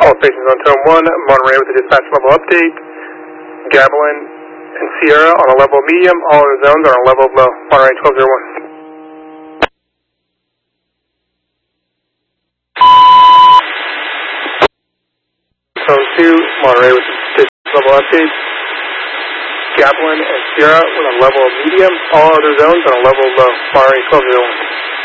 All stations on Tone 1, Monterey with a dispatch level update. Gavilan and Sierra on a level medium, all in the zones are on a level low. Monterey 1201. Tone 2, Monterey with a dispatch level update. Gavilan and Sierra with a level medium, all other zones on a level low. Monterey 1201.